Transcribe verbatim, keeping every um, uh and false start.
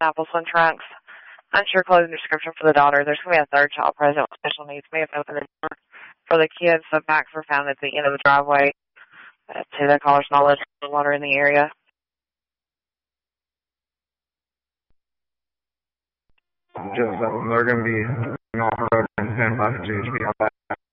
Appleton Trunks. Unsure clothing description for the daughter. There's going to be a third child present with special needs. May have opened the door for the kids. The backs were found at the end of the driveway. Uh, to the caller's knowledge, the water in the area. Just, uh, they're going to be off the road and ten by the G H B on that.